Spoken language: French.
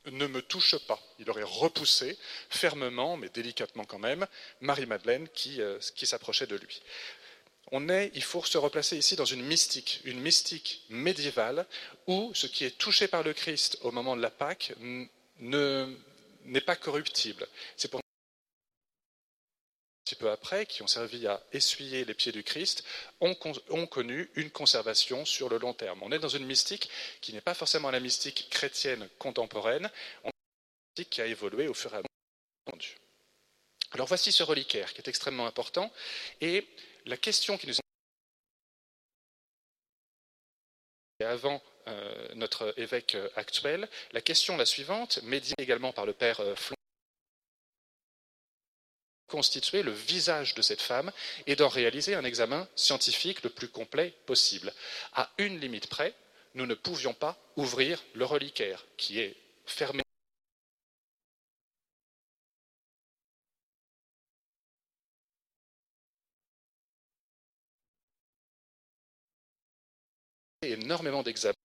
ne me touche pas. Il aurait repoussé fermement, mais délicatement quand même, Marie-Madeleine qui s'approchait de lui. Il faut se replacer ici dans une mystique médiévale, où ce qui est touché par le Christ au moment de la Pâque n'est pas corruptible. C'est pour un petit peu après, qui ont servi à essuyer les pieds du Christ, ont connu une conservation sur le long terme. On est dans une mystique qui n'est pas forcément la mystique chrétienne contemporaine, on est dans une mystique qui a évolué au fur et à mesure. Alors voici ce reliquaire qui est extrêmement important, et la question qui nous est avant notre évêque actuel, la question la suivante, médiée également par le père Flon, constituer le visage de cette femme et d'en réaliser un examen scientifique le plus complet possible. À une limite près, nous ne pouvions pas ouvrir le reliquaire, qui est fermé énormément d'examens